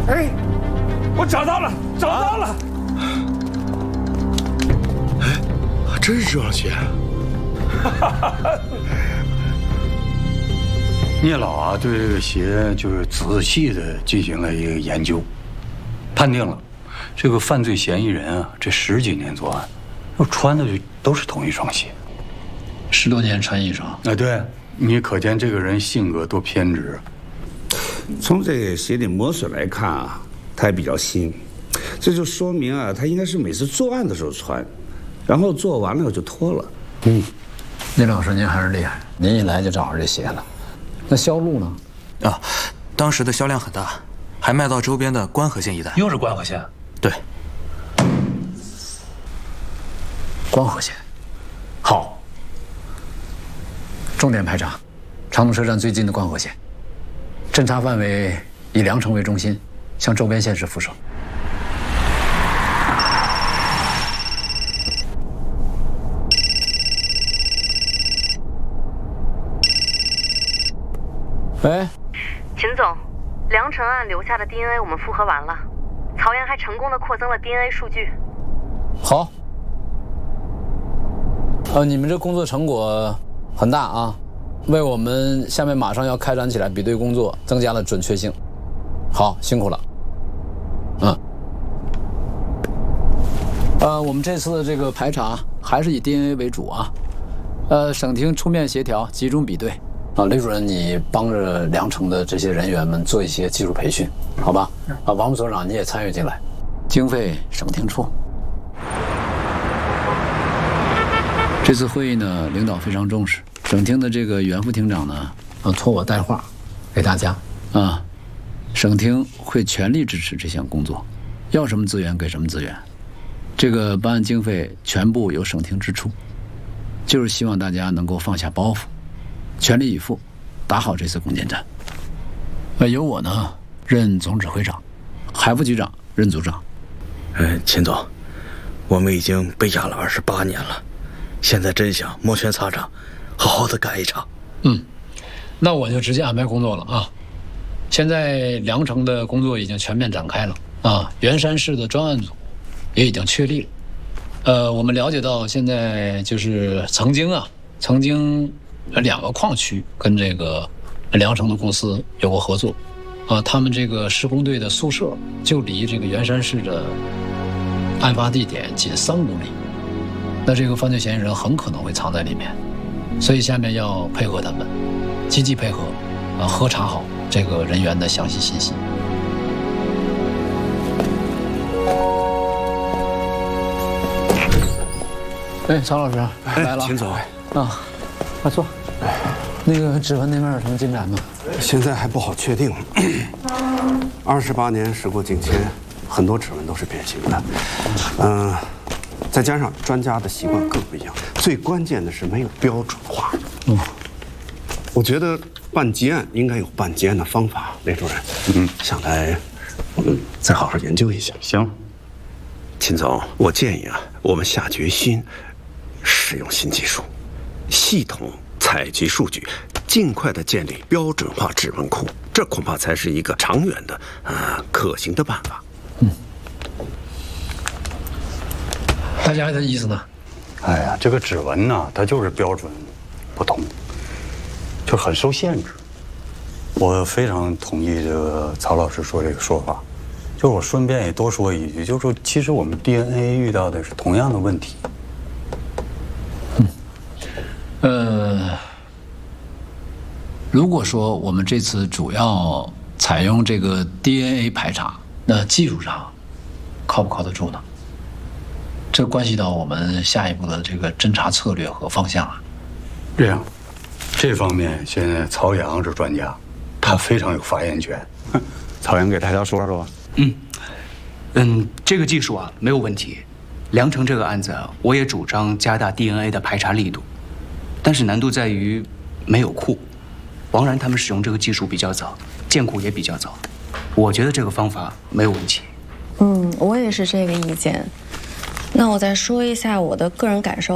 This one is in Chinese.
哎，我找到了，找到了！ 哎，还真是这双鞋。 聂老啊，对这个鞋就是仔细的进行了一个研究，判定了这个犯罪嫌疑人啊，这10几年作案，穿的都是同一双鞋 ，10多年穿一双。 啊，对，你可见这个人性格多偏执。 从这个鞋底磨损来看啊，它也比较新，这就说明啊，他应该是每次作案的时候穿，然后做完了就脱了。 聂老师，您还是厉害，您一来就找着这鞋了。那销路呢？ 啊，当时的销量很大，还卖到周边的关河县一带。 又是关河县？ 对， 关河县，好，重点排查长途车站最近的关河县。侦查范围以梁城为中心，向周边县市辐射。喂， 秦总，梁城案留下的 DNA 我们复核完了，曹岩还成功的扩增了 DNA 数据。 好。你们这工作成果很大啊。为我们下面马上要开展起来比对工作增加了准确性。好，辛苦了。我们这次的这个排查还是以 DNA 为主啊。省厅出面协调，集中比对。雷主任，你帮着梁城的这些人员们做一些技术培训，好吧？王副所长你也参与进来，经费省厅出。这次会议呢，领导非常重视。省厅的这个袁副厅长呢，托我带话给大家啊，省厅会全力支持这项工作，要什么资源给什么资源，这个办案经费全部由省厅支出，就是希望大家能够放下包袱，全力以赴，打好这次攻坚战。由我呢任总指挥长，海副局长任组长。 秦总，我们已经被压了28年了，现在真想摩拳擦掌，好好的干一场。 那我就直接安排工作了啊。现在梁城的工作已经全面展开了啊，元山市的专案组也已经确立了。我们了解到现在就是曾经2个矿区跟这个梁城的公司有过合作啊，他们这个施工队的宿舍就离这个元山市的案发地点仅3公里，那这个犯罪嫌疑人很可能会藏在里面，所以下面要配合他们，积极配合，核查好这个人员的详细信息。曹老师来了。 秦总啊，快坐。那个指纹那边有什么进展吗？ 现在还不好确定。28年时过境迁，很多指纹都是变形的。再加上专家的习惯各不一样，最关键的是没有标准化。我觉得办结案应该有办结案的方法。雷主任，想来我们再好好研究一下。 行， 秦总，我建议啊，我们下决心使用新技术，系统采集数据，尽快的建立标准化指纹库，这恐怕才是一个长远的可行的办法。 大家的意思呢？ 哎呀，这个指纹呢，它就是标准不同，就很受限制。我非常同意这个曹老师说这个说法，就是我顺便也多说一句，就是说其实我们 DNA 遇到的是同样的问题。 如果说我们这次主要采用这个 DNA 排查，那技术上靠不靠得住呢？这关系到我们下一步的这个侦查策略和方向啊。 这样，这方面现在曹阳是专家，他非常有发言权。 曹阳给大家说说。 这个技术啊没有问题。梁城这个案子啊，我也主张加大 DNA 的排查力度，但是难度在于没有库。王然他们使用这个技术比较早，建库也比较早，我觉得这个方法没有问题。 我也是这个意见。那我再说一下我的个人感受。